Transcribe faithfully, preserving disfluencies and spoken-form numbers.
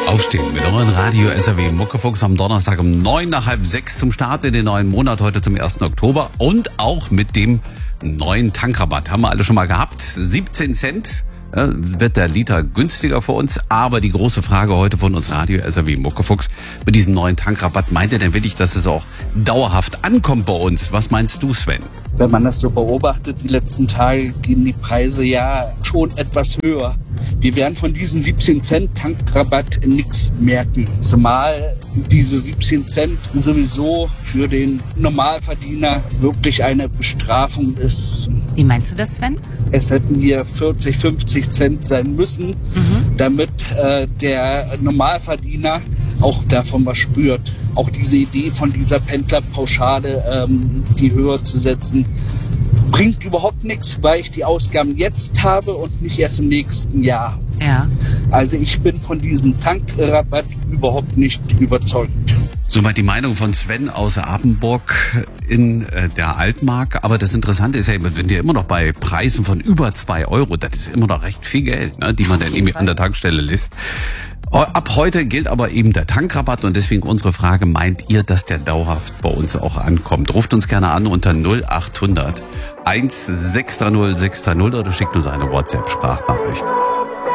Aufstehen mit eurem Radio S R W Muckefuchs am Donnerstag um neun nach halb sechs zum Start in den neuen Monat, heute zum ersten Oktober und auch mit dem neuen Tankrabatt. Haben wir alle schon mal gehabt. siebzehn Cent äh, wird der Liter günstiger für uns. Aber die große Frage heute von uns Radio S R W Muckefuchs mit diesem neuen Tankrabatt, meint ihr denn wirklich, dass es auch dauerhaft ankommt bei uns? Was meinst du, Sven? Wenn man das so beobachtet, die letzten Tage gehen die Preise ja schon etwas höher. Wir werden von diesen siebzehn Cent Tankrabatt nichts merken. Zumal diese siebzehn Cent sowieso für den Normalverdiener wirklich eine Bestrafung ist. Wie meinst du das, Sven? Es hätten hier vierzig, fünfzig Cent sein müssen, mhm. damit äh, der Normalverdiener auch davon was spürt. Auch diese Idee von dieser Pendlerpauschale, ähm, die höher zu setzen, bringt überhaupt nichts, weil ich die Ausgaben jetzt habe und nicht erst im nächsten Jahr. Ja. Also ich bin von diesem Tankrabatt überhaupt nicht überzeugt. Soweit die Meinung von Sven aus Apenburg in äh, der Altmark. Aber das Interessante ist ja, wir sind ja immer noch bei Preisen von über zwei Euro. Das ist immer noch recht viel Geld, ne, die man dann irgendwie an der Tankstelle lässt. Ab heute gilt aber eben der Tankrabatt und deswegen unsere Frage, meint ihr, dass der dauerhaft bei uns auch ankommt? Ruft uns gerne an unter null acht hundert eins sechs drei null sechs drei null oder schickt uns eine WhatsApp-Sprachnachricht.